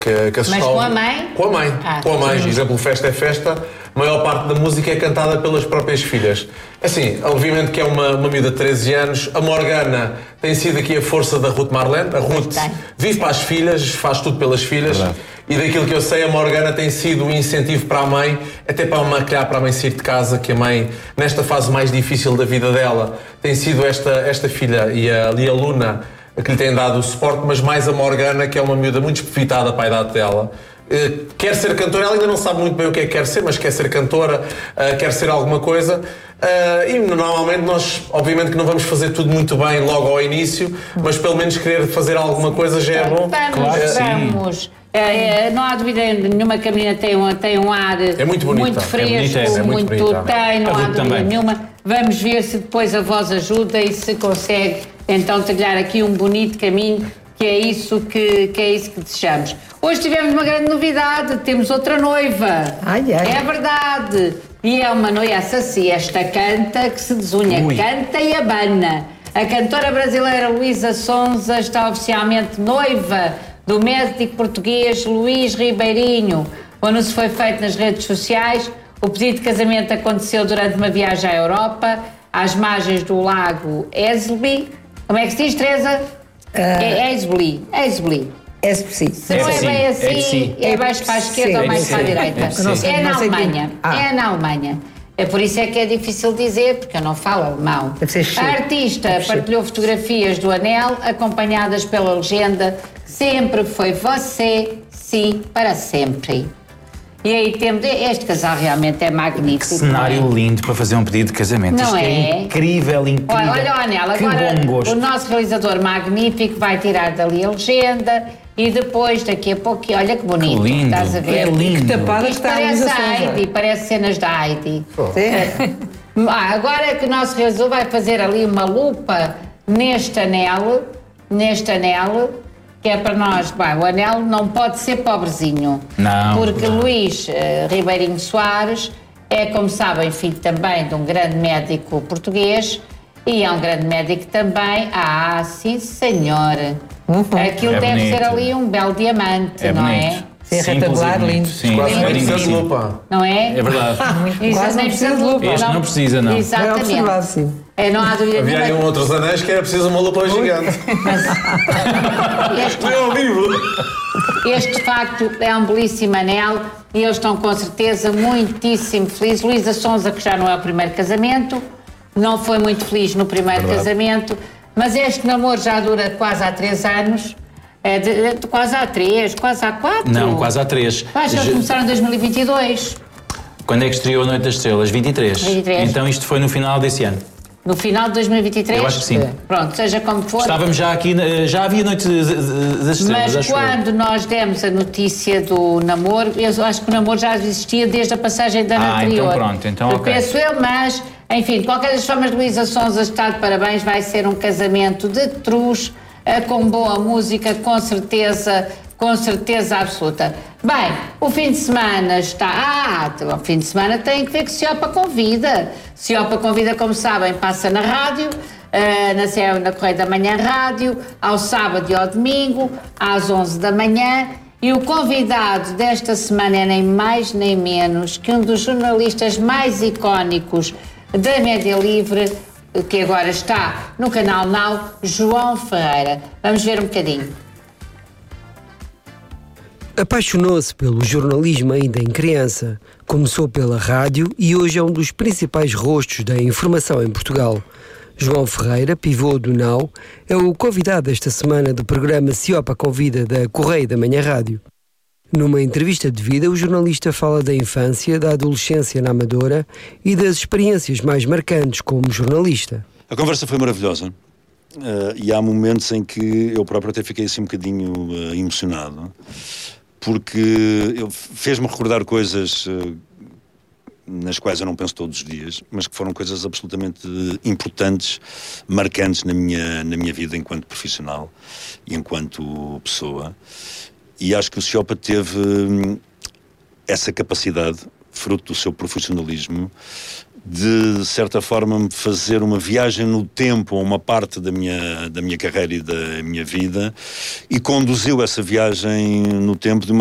que Mas com a mãe? Com a mãe. Com a mãe. Por exemplo, Festa é Festa, a maior parte da música é cantada pelas próprias filhas. Assim, obviamente que é uma miúda de 13 anos. A Morgana tem sido aqui a força da Ruth Marlene. A Ruth vive para as filhas, faz tudo pelas filhas. Verdade. E daquilo que eu sei, a Morgana tem sido um incentivo para a mãe, até para maquilhar para a mãe sair de casa, que a mãe, nesta fase mais difícil da vida dela, tem sido esta filha e a Luna que lhe têm dado o suporte, mas mais a Morgana, que é uma miúda muito espefitada para a idade dela. Quer ser cantora, ela ainda não sabe muito bem o que é que quer ser, mas quer ser cantora, quer ser alguma coisa. E normalmente nós, obviamente que não vamos fazer tudo muito bem logo ao início, mas pelo menos querer fazer alguma coisa já é bom. Vamos. Não há dúvida nenhuma que a menina tem um ar muito bonita, muito fresco, muito tem, não há dúvida nenhuma. Vamos ver se depois a voz ajuda e se consegue então trilhar aqui um bonito caminho, que é isso que desejamos. Hoje tivemos uma grande novidade, temos outra noiva. É verdade. E é uma noiva, esta canta que se desunha, canta e abana. A cantora brasileira Luísa Sonza está oficialmente noiva do médico português Luís Ribeirinho. O anúncio foi feito nas redes sociais. O pedido de casamento aconteceu durante uma viagem à Europa, às margens do lago Esbly. Como é que se diz, Teresa? É Esbly. É preciso. Se não é bem assim, é mais para a esquerda ou mais para a direita. É na Alemanha. É na Alemanha. É por isso é que é difícil dizer, porque eu não falo alemão. A artista partilhou fotografias do anel, acompanhadas pela legenda: sempre foi você, sim, para sempre. E aí temos, este casal realmente é magnífico. Que cenário lindo para fazer um pedido de casamento. Não é? Incrível. Olha o anel, agora bom gosto. O nosso realizador magnífico vai tirar dali a legenda e depois, daqui a pouco, olha que bonito. Que lindo. Estás a ver? Que lindo. Que tapada Isto está parece a Heidi, parece cenas da Heidi. Agora é que o nosso realizador vai fazer ali uma lupa neste anel, que é para nós, o anel não pode ser pobrezinho. Não. Porque Luís Ribeirinho Soares é, como sabem, filho também de um grande médico português e é um grande médico também. Sim, senhor. Aquilo deve bonito. Ser ali um belo diamante, não bonito. é? É retagular, lindo. Sim, Quase nem precisa de lupa. Não é? É verdade. Quase não precisa de lupa. Este não precisa, não. Exatamente. Não há dúvida Havia aí outros anéis que era preciso uma lupa gigante. Foi ao vivo. Este, de facto, é um belíssimo anel e eles estão, com certeza, muitíssimo felizes. Luísa Sonza, que já não é o primeiro casamento, não foi muito feliz no primeiro casamento, mas este namoro já dura quase há 3 anos. Quase há 3, quase há 4. Não, quase há 3. Eles começaram em 2022. Quando é que estreou a Noite das Estrelas? 23. Então isto foi no final desse ano. No final de 2023? Eu acho que sim. Pronto, seja como for. Estávamos já aqui, já havia Noite das Estrelas. Mas quando nós demos a notícia do namoro, eu acho que o namoro já existia desde a passagem da anterior. Então pronto, então ok. Penso eu, mas, enfim, de qualquer das formas, Luísa Sonza está de parabéns, vai ser um casamento de truz, com boa música, com certeza absoluta. Bem, o fim de semana está... o fim de semana tem que ver que Ciopa Convida. Ciopa Convida, como sabem, passa na rádio, na Correio da Manhã Rádio, ao sábado e ao domingo, às 11 da manhã. E o convidado desta semana é nem mais nem menos que um dos jornalistas mais icónicos da Média Livre, que agora está no Canal Now, João Ferreira. Vamos ver um bocadinho. Apaixonou-se pelo jornalismo ainda em criança, começou pela rádio e hoje é um dos principais rostos da informação em Portugal. João Ferreira, pivô do Now, é o convidado esta semana do programa Ciopa Convida da Correio da Manhã Rádio. Numa entrevista de vida, o jornalista fala da infância, da adolescência na Amadora e das experiências mais marcantes como jornalista. A conversa foi maravilhosa e há momentos em que eu próprio até fiquei assim um bocadinho emocionado, porque fez-me recordar coisas nas quais eu não penso todos os dias, mas que foram coisas absolutamente importantes, marcantes na minha vida enquanto profissional e enquanto pessoa. E acho que o Ciopa teve essa capacidade, fruto do seu profissionalismo, de certa forma, me fazer uma viagem no tempo a uma parte da minha carreira e da minha vida, e conduziu essa viagem no tempo de uma